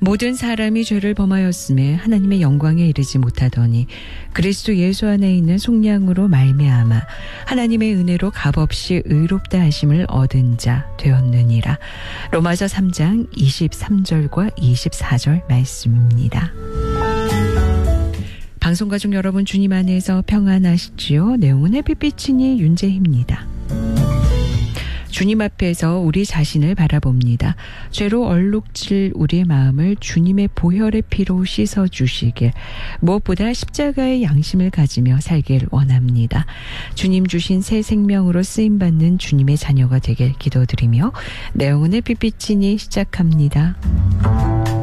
모든 사람이 죄를 범하였음에 하나님의 영광에 이르지 못하더니 그리스도 예수 안에 있는 속량으로 말미암아 하나님의 은혜로 값없이 의롭다 하심을 얻은 자 되었느니라. 로마서 3장 23절과 24절 말씀입니다. 방송가족 여러분, 주님 안에서 평안하시지요? 내용은 햇빛비치니 윤재희입니다. 주님 앞에서 우리 자신을 바라봅니다. 죄로 얼룩질 우리의 마음을 주님의 보혈의 피로 씻어주시길, 무엇보다 십자가의 양심을 가지며 살길 원합니다. 주님 주신 새 생명으로 쓰임받는 주님의 자녀가 되길 기도드리며 내용은 햇빛비치니 시작합니다.